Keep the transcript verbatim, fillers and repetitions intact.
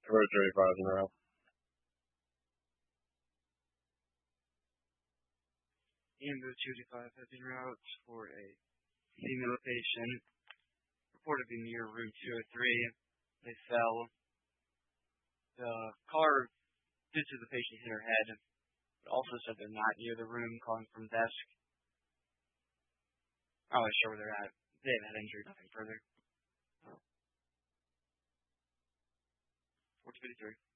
Hereditary files in a row. And the two five have been routes for a female patient reportedly near room two oh three. They fell. The car did to the patient hit her head, but also said they're not near the room, calling from desk. I'm not sure where they're at. They haven't had injury, nothing further. fourteen fifty-three.